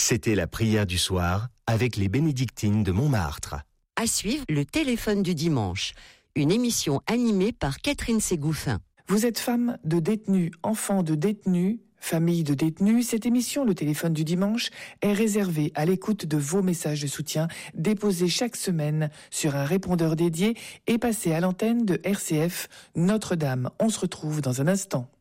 C'était la prière du soir avec les bénédictines de Montmartre. À suivre, le téléphone du dimanche. Une émission animée par Catherine Ségouffin. Vous êtes femme de détenus, enfant de détenus, famille de détenus. Cette émission, le téléphone du dimanche, est réservée à l'écoute de vos messages de soutien déposés chaque semaine sur un répondeur dédié et passés à l'antenne de RCF Notre-Dame. On se retrouve dans un instant.